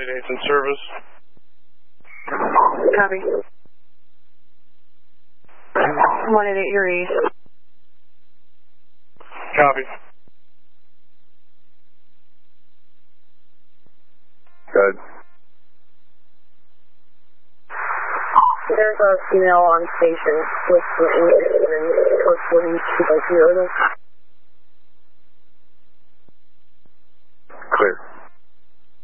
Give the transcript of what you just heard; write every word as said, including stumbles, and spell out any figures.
eighty-eight in service. Copy. one eighty-eight, you're east. Copy. Good. There's a female on station with an English and code forty-two by zero.